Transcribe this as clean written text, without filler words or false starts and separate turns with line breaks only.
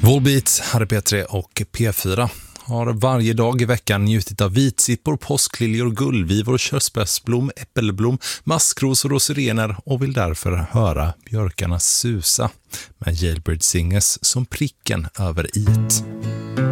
Volbeat, Harry P3 och P4 har varje dag i veckan njutit av vitsippor, påskliljor, gullvivor, körsbärsblom, äppelblom, maskrosor och sirener och vill därför höra björkarna susa med Jailbird Singers som pricken över i't.